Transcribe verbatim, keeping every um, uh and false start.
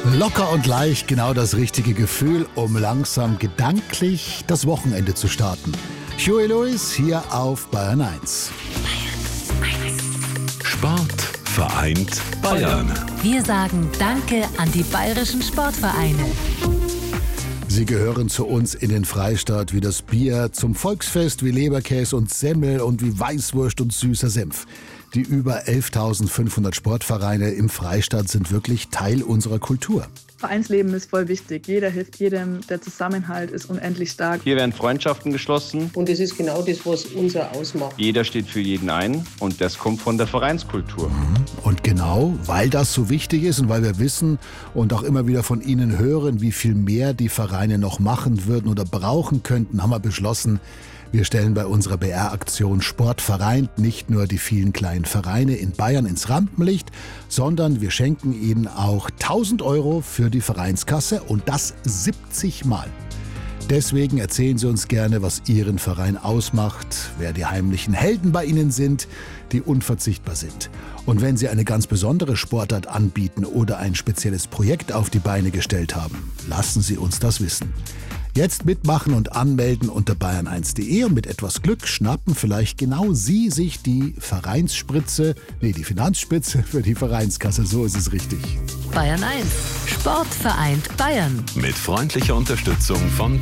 Locker und leicht, genau das richtige Gefühl, um langsam gedanklich das Wochenende zu starten. Huey Lewis hier auf Bayern eins. Sport vereint Bayern. Wir sagen Danke an die bayerischen Sportvereine. Sie gehören zu uns in den Freistaat wie das Bier, zum Volksfest wie Leberkäse und Semmel und wie Weißwurst und süßer Senf. Die über elftausendfünfhundert Sportvereine im Freistaat sind wirklich Teil unserer Kultur. Vereinsleben ist voll wichtig. Jeder hilft jedem. Der Zusammenhalt ist unendlich stark. Hier werden Freundschaften geschlossen. Und das ist genau das, was unser ausmacht. Jeder steht für jeden ein und das kommt von der Vereinskultur. Und genau, weil das so wichtig ist und weil wir wissen und auch immer wieder von Ihnen hören, wie viel mehr die Vereine noch machen würden oder brauchen könnten, haben wir beschlossen, wir stellen bei unserer B R-Aktion Sport vereint nicht nur die vielen kleinen Vereine in Bayern ins Rampenlicht, sondern wir schenken ihnen auch tausend Euro für die Vereinskasse und das siebzig Mal. Deswegen erzählen Sie uns gerne, was Ihren Verein ausmacht, wer die heimlichen Helden bei Ihnen sind, die unverzichtbar sind. Und wenn Sie eine ganz besondere Sportart anbieten oder ein spezielles Projekt auf die Beine gestellt haben, lassen Sie uns das wissen. Jetzt mitmachen und anmelden unter bayern eins punkt de und mit etwas Glück schnappen vielleicht genau Sie sich die Vereinsspritze, nee, die Finanzspritze für die Vereinskasse, so ist es richtig. Bayern eins. Sport vereint Bayern. Mit freundlicher Unterstützung von